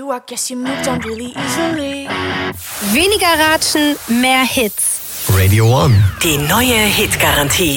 I guess you moved on really easily. Weniger Ratschen, mehr Hits. Radio 1. Die neue Hitgarantie.